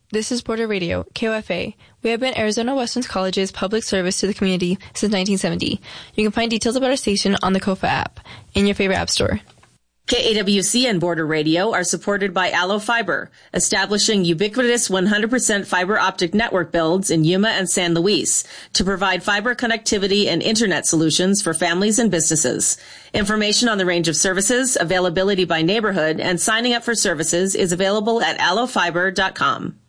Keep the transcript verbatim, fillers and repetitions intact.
This is Border Radio, K O F A. We have been Arizona Western College's public service to the community since nineteen seventy. You can find details about our station on the Kofa app in your favorite app store. K A W C and Border Radio are supported by Allo Fiber, establishing ubiquitous one hundred percent fiber optic network builds in Yuma and San Luis to provide fiber connectivity and internet solutions for families and businesses. Information on the range of services, availability by neighborhood, and signing up for services is available at allo fiber dot com.